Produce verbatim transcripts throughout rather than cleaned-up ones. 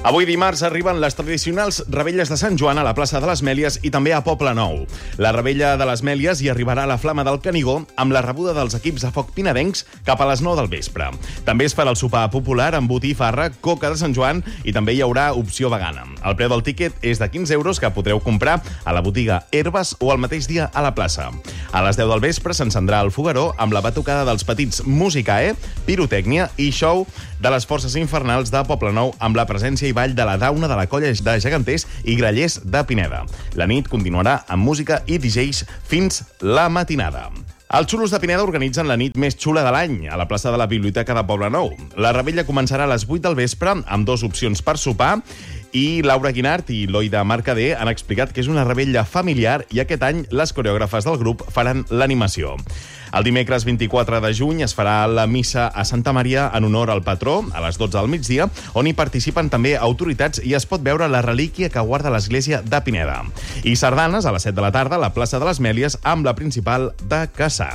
Avui dimarts arriben les tradicionals revetlles de Sant Joan a la plaça de les Mèlies i també a Poble Nou. La revetlla de les Mèlies hi arribarà a la Flama del Canigó amb la rebuda dels equips de foc pinedencs cap a les nou del vespre. També es farà el sopar popular amb botí, farra, coca de Sant Joan i també hi haurà opció vegana. El preu del tíquet és de quinze euros que podreu comprar a la botiga Herbes o el mateix dia a la plaça. A les deu del vespre s'encendrà el fogueró amb la batucada dels petits Musicae, pirotècnia i show de les forces infernals de Poble Nou amb la presència i ball de la dauna de la colla de geganters i grallers de Pineda. La nit continuarà amb música i D Js fins la matinada. Els xulos de Pineda organitzen la nit més xula de l'any a la plaça de la Biblioteca de Poble Nou. La revetlla començarà a les vuit del vespre amb dues opcions per sopar i Laura Guinart i Loida Mercader han explicat que és una revetlla familiar i aquest any les coreògrafes del grup faran l'animació. El dimecres vint-i-quatre de juny es farà la missa a Santa Maria en honor al patró a les dotze del migdia, on hi participen també autoritats i es pot veure la relíquia que guarda l'església de Pineda. I sardanes a les set de la tarda a la plaça de les Mèlies amb la principal de Cassà.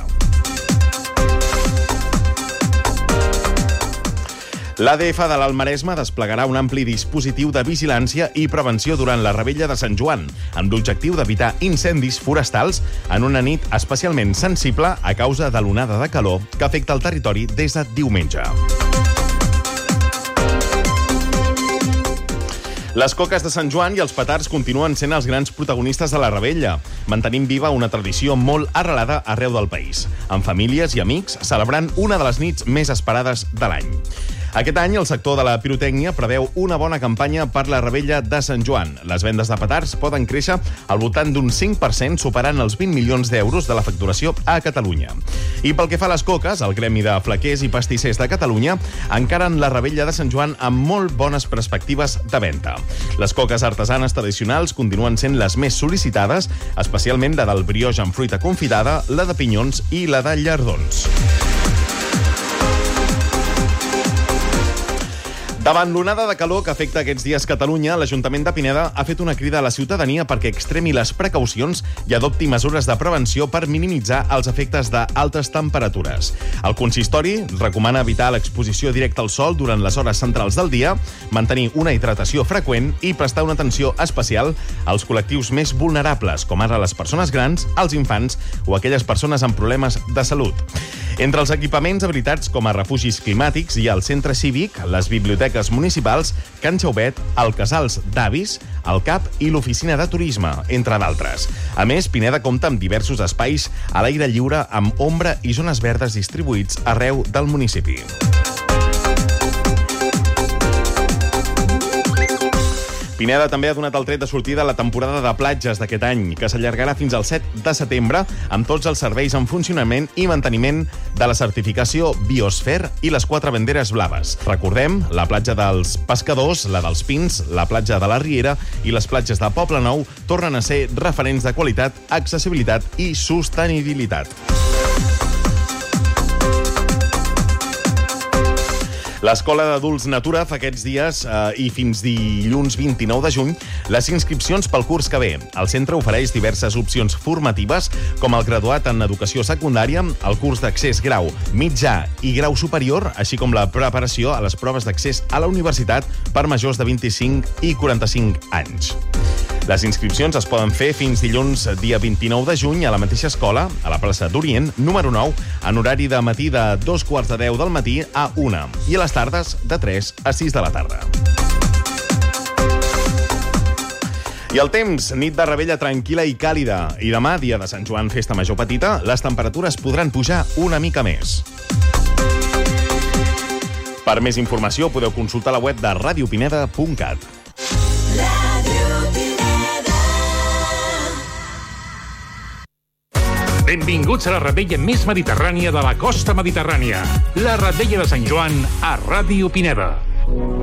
L'A D F de l'Alt Maresme desplegarà un ampli dispositiu de vigilància i prevenció durant la revetlla de Sant Joan, amb l'objectiu d'evitar incendis forestals en una nit especialment sensible a causa de l'onada de calor que afecta el territori des de diumenge. Les coques de Sant Joan i els petards continuen sent els grans protagonistes de la revetlla, mantenint viva una tradició molt arrelada arreu del país, amb famílies i amics celebrant una de les nits més esperades de l'any. Aquest any, el sector de la pirotècnia preveu una bona campanya per la revetlla de Sant Joan. Les vendes de petards poden créixer al voltant d'un cinc per cent, superant els vint milions d'euros de la facturació a Catalunya. I pel que fa a les coques, el Gremi de Flaquers i Pastissers de Catalunya encaren la revetlla de Sant Joan amb molt bones perspectives de venda. Les coques artesanes tradicionals continuen sent les més sol·licitades, especialment la del brioix amb fruita confitada, la de pinyons i la de llardons. Davant l'onada de calor que afecta aquests dies Catalunya, l'Ajuntament de Pineda ha fet una crida a la ciutadania perquè extremi les precaucions i adopti mesures de prevenció per minimitzar els efectes d'altes temperatures. El consistori recomana evitar l'exposició directa al sol durant les hores centrals del dia, mantenir una hidratació freqüent i prestar una atenció especial als col·lectius més vulnerables, com ara les persones grans, els infants o aquelles persones amb problemes de salut. Entre els equipaments habilitats com a refugis climàtics hi ha el centre cívic, les biblioteques municipals, Can Xauvet, el Casals d'Avis, el C A P i l'Oficina de Turisme, entre d'altres. A més, Pineda compta amb diversos espais a l'aire lliure amb ombra i zones verdes distribuïts arreu del municipi. Pineda també ha donat el tret de sortida a la temporada de platges d'aquest any, que s'allargarà fins al set de setembre amb tots els serveis en funcionament i manteniment de la certificació Biosfer i les quatre banderes blaves. Recordem, la platja dels Pescadors, la dels Pins, la platja de la Riera i les platges de Poble Nou tornen a ser referents de qualitat, accessibilitat i sostenibilitat. L'Escola d'Adults Natura fa aquests dies eh, i fins dilluns vint-i-nou de juny les inscripcions pel curs que ve. El centre ofereix diverses opcions formatives com el graduat en educació secundària, el curs d'accés grau mitjà i grau superior, així com la preparació a les proves d'accés a la universitat per majors de vint-i-cinc i quaranta-cinc anys. Les inscripcions es poden fer fins dilluns dia vint-i-nou de juny a la mateixa escola, a la plaça d'Orient, número nou, en horari de matí de dos quarts de deu del matí a una i a les tardes de tres a sis de la tarda. I el temps, nit de revetlla tranquil·la i càlida. I demà, dia de Sant Joan, festa major petita, les temperatures podran pujar una mica més. Per més informació podeu consultar la web de radiopineda punt cat. Benvinguts a la revetlla més mediterrània de la costa mediterrània. La revetlla de Sant Joan a Ràdio Pineda.